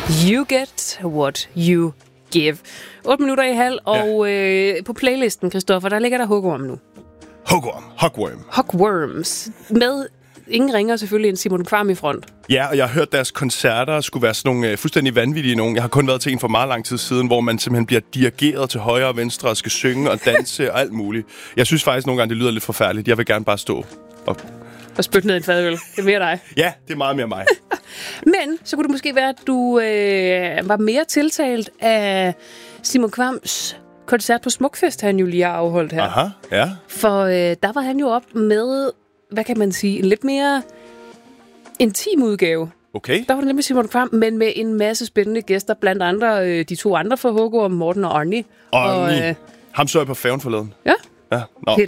You get what you give. 8 minutter i halv, og på playlisten, Christoffer, der ligger der Hugorm nu. Hugworms. Med ingen ringer selvfølgelig end Simon Kvam i front. Ja, og jeg har hørt, deres koncerter skulle være sådan nogle fuldstændig vanvittige nogen. Jeg har kun været til en for meget lang tid siden, hvor man simpelthen bliver dirigeret til højre og venstre og skal synge og danse og alt muligt. Jeg synes faktisk nogle gange, det lyder lidt forfærdeligt. Jeg vil gerne bare stå og spytte ned i en fadøl. Det er mere dig. Ja, det er meget mere mig. Men så kunne det måske være, at du var mere tiltalt af Simon Kvams koncert på Smukfest, han jo lige har afholdt her. Aha, ja. For der var han jo op med, hvad kan man sige, en lidt mere intim udgave. Okay. Der var det nemlig Simon Kvam, men med en masse spændende gæster, blandt andre de to andre fra Hugorm, Morten og Arnie. Og ham så jeg på færgen forleden. Ja. Ja. Nå,